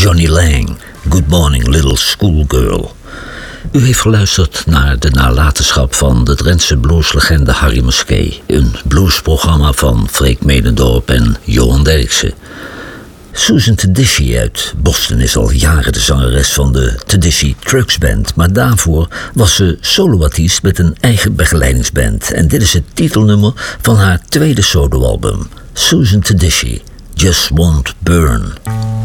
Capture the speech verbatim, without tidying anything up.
Johnny Lang, Good Morning Little Schoolgirl. U heeft geluisterd naar de nalatenschap van de Drentse blueslegende Harry Musquet. Een bluesprogramma van Freek Medendorp en Johan Derksen. Susan Tedeschi uit Boston is al jaren de zangeres van de Tedeschi Trucks Band, maar daarvoor was ze soloartiest met een eigen begeleidingsband. En dit is het titelnummer van haar tweede soloalbum, Susan Tedeschi, Just Won't Burn.